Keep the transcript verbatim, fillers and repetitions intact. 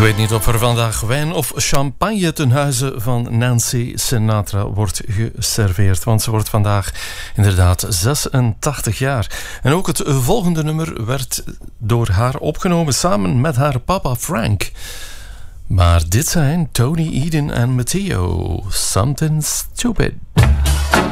weet niet of er vandaag wijn of champagne ten huize van Nancy Sinatra wordt geserveerd. Want ze wordt vandaag inderdaad zesentachtig jaar. En ook het volgende nummer werd door haar opgenomen samen met haar papa Frank. Maar dit zijn Tony Eden en Matteo. Something Stupid.